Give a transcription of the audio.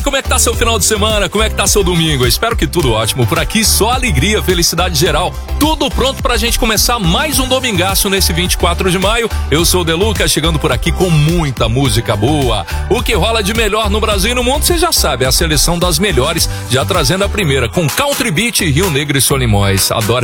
Como é que tá seu final de semana? Como é que tá seu domingo? Eu espero que tudo ótimo por aqui, só alegria, felicidade geral. Tudo pronto pra gente começar mais um domingaço nesse 24 de maio. Eu sou o Deluca, chegando por aqui com muita música boa. O que rola de melhor no Brasil e no mundo, você já sabe, é a seleção das melhores, já trazendo a primeira com Country Beat, Rio Negro e Solimões. Adoro